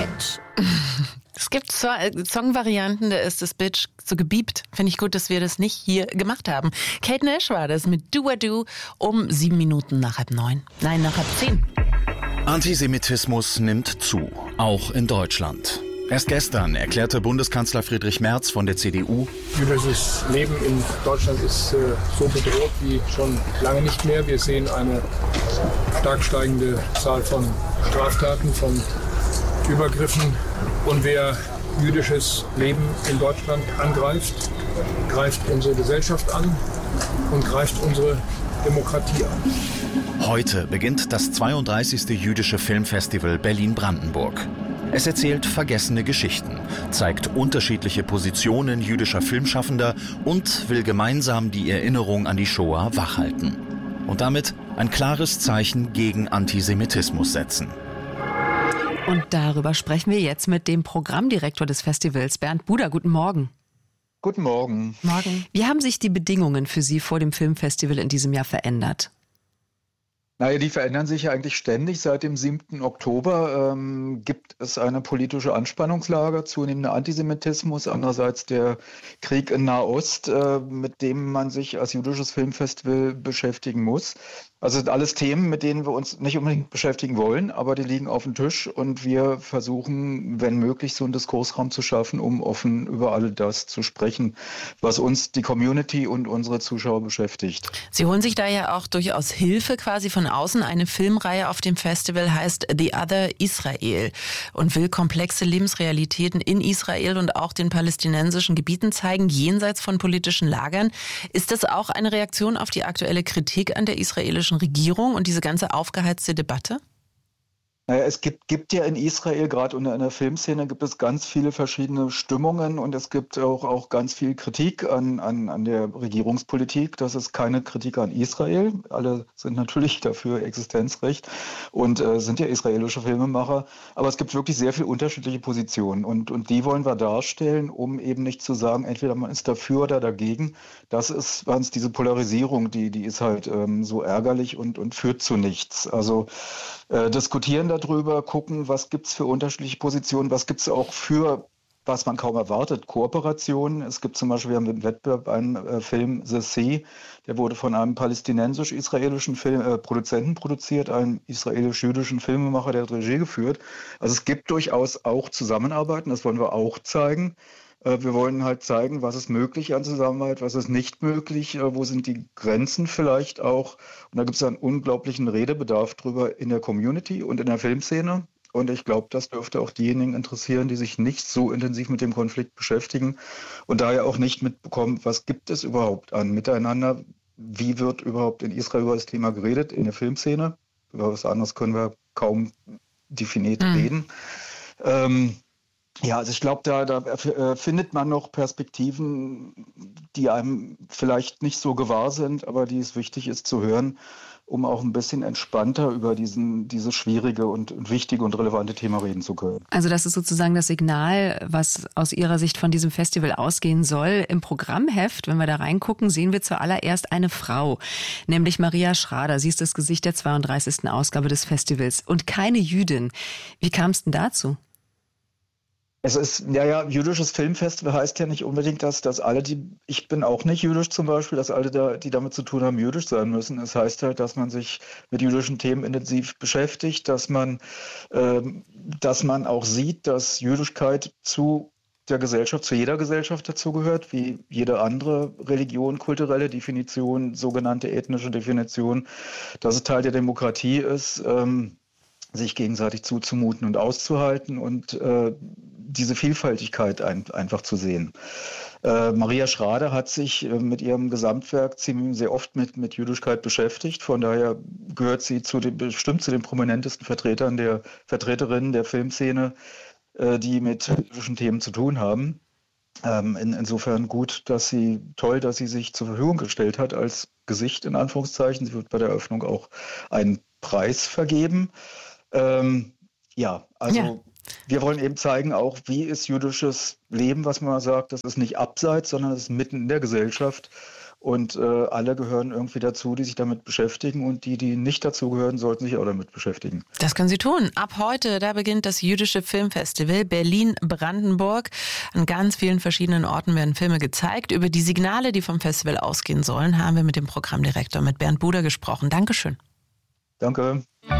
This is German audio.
Bitch. Es gibt Songvarianten, da ist das Bitch so gebiebt. Finde ich gut, dass wir das nicht hier gemacht haben. Kate Nash war das mit Do I Do um 7 Minuten nach 8:30. Nein, nach 8:10. Antisemitismus nimmt zu, auch in Deutschland. Erst gestern erklärte Bundeskanzler Friedrich Merz von der CDU: Jüdisches Leben in Deutschland ist so bedroht wie schon lange nicht mehr. Wir sehen eine stark steigende Zahl von Straftaten, von Übergriffen. Und wer jüdisches Leben in Deutschland angreift, greift unsere Gesellschaft an und greift unsere Demokratie an. Heute beginnt das 32. Jüdische Filmfestival Berlin-Brandenburg. Es erzählt vergessene Geschichten, zeigt unterschiedliche Positionen jüdischer Filmschaffender und will gemeinsam die Erinnerung an die Shoah wachhalten. Und damit ein klares Zeichen gegen Antisemitismus setzen. Und darüber sprechen wir jetzt mit dem Programmdirektor des Festivals, Bernd Buder. Guten Morgen. Guten Morgen. Morgen. Wie haben sich die Bedingungen für Sie vor dem Filmfestival in diesem Jahr verändert? Naja, die verändern sich ja eigentlich ständig. Seit dem 7. Oktober gibt es eine politische Anspannungslage, zunehmender Antisemitismus, andererseits der Krieg in Nahost, mit dem man sich als jüdisches Filmfestival beschäftigen muss. Also sind alles Themen, mit denen wir uns nicht unbedingt beschäftigen wollen, aber die liegen auf dem Tisch und wir versuchen, wenn möglich, so einen Diskursraum zu schaffen, um offen über all das zu sprechen, was uns, die Community und unsere Zuschauer beschäftigt. Sie holen sich da ja auch durchaus Hilfe quasi von außen. Eine Filmreihe auf dem Festival heißt The Other Israel und will komplexe Lebensrealitäten in Israel und auch den palästinensischen Gebieten zeigen, jenseits von politischen Lagern. Ist das auch eine Reaktion auf die aktuelle Kritik an der israelischen Regierung und diese ganze aufgeheizte Debatte? Naja, es gibt ja in Israel, gerade in der Filmszene, gibt es ganz viele verschiedene Stimmungen und es gibt auch ganz viel Kritik an der Regierungspolitik. Das ist keine Kritik an Israel. Alle sind natürlich dafür Existenzrecht und sind ja israelische Filmemacher. Aber es gibt wirklich sehr viele unterschiedliche Positionen und die wollen wir darstellen, um eben nicht zu sagen, entweder man ist dafür oder dagegen. Das ist ganz diese Polarisierung, die ist halt so ärgerlich und führt zu nichts. Also diskutieren darüber, gucken, was gibt's für unterschiedliche Positionen, was gibt's auch für, was man kaum erwartet, Kooperationen. Es gibt zum Beispiel, wir haben im Wettbewerb einen Film The Sea, der wurde von einem palästinensisch-israelischen Produzenten produziert, einem israelisch-jüdischen Filmemacher, der hat Regie geführt. Also es gibt durchaus auch Zusammenarbeiten, das wollen wir auch zeigen. Wir wollen halt zeigen, was ist möglich an Zusammenarbeit, was ist nicht möglich, wo sind die Grenzen vielleicht auch. Und da gibt es einen unglaublichen Redebedarf drüber in der Community und in der Filmszene. Und ich glaube, das dürfte auch diejenigen interessieren, die sich nicht so intensiv mit dem Konflikt beschäftigen und daher auch nicht mitbekommen, was gibt es überhaupt an Miteinander, wie wird überhaupt in Israel über das Thema geredet, in der Filmszene. Über was anderes können wir kaum definiert reden. Ja, also ich glaube, da findet man noch Perspektiven, die einem vielleicht nicht so gewahr sind, aber die es wichtig ist zu hören, um auch ein bisschen entspannter über dieses schwierige und wichtige und relevante Thema reden zu können. Also das ist sozusagen das Signal, was aus Ihrer Sicht von diesem Festival ausgehen soll. Im Programmheft, wenn wir da reingucken, sehen wir zuallererst eine Frau, nämlich Maria Schrader. Sie ist das Gesicht der 32. Ausgabe des Festivals und keine Jüdin. Wie kam es denn dazu? Es ist, jüdisches Filmfestival heißt ja nicht unbedingt, dass alle, ich bin auch nicht jüdisch zum Beispiel, dass alle, die damit zu tun haben, jüdisch sein müssen. Es heißt halt, dass man sich mit jüdischen Themen intensiv beschäftigt, dass man auch sieht, dass Jüdischkeit zu der Gesellschaft, zu jeder Gesellschaft dazugehört, wie jede andere Religion, kulturelle Definition, sogenannte ethnische Definition, dass es Teil der Demokratie ist, sich gegenseitig zuzumuten und auszuhalten und diese Vielfältigkeit einfach zu sehen. Maria Schrader hat sich mit ihrem Gesamtwerk sehr oft mit Jüdischkeit beschäftigt. Von daher gehört sie bestimmt zu den prominentesten Vertreterinnen der Filmszene, die mit jüdischen Themen zu tun haben. Insofern toll, dass sie sich zur Verfügung gestellt hat als Gesicht in Anführungszeichen. Sie wird bei der Eröffnung auch einen Preis vergeben. Wir wollen eben zeigen auch, wie ist jüdisches Leben, was man sagt, das ist nicht abseits, sondern das ist mitten in der Gesellschaft. Und alle gehören irgendwie dazu, die sich damit beschäftigen. Und die nicht dazu gehören, sollten sich auch damit beschäftigen. Das können Sie tun. Ab heute, da beginnt das Jüdische Filmfestival Berlin-Brandenburg. An ganz vielen verschiedenen Orten werden Filme gezeigt. Über die Signale, die vom Festival ausgehen sollen, haben wir mit dem Programmdirektor, mit Bernd Buder, gesprochen. Dankeschön. Danke.